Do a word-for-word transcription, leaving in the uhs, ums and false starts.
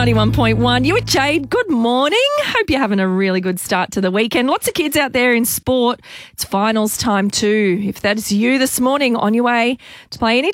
ninety-one point one. You with Jade. Good morning. Hope you're having a really good start to the weekend. Lots of kids out there in sport. It's finals time too. If that is you this morning on your way to play any